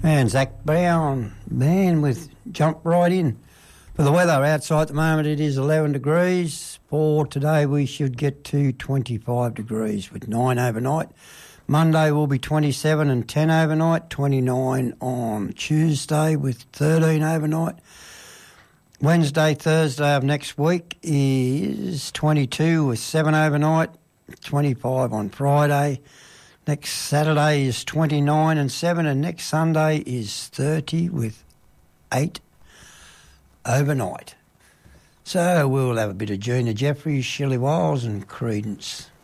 And Zach Brown, man, with jumped right in. For the weather outside at the moment, it is 11 degrees. For today, we should get to 25 degrees with 9 overnight. Monday will be 27 and 10 overnight, 29 on Tuesday with 13 overnight. Wednesday, Thursday of next week is 22 with 7 overnight, 25 on Friday. Next Saturday is 29 and 7, and next Sunday is 30 with 8 overnight. So we'll have a bit of Gina Jeffries, Shelley Wiles and Creedence.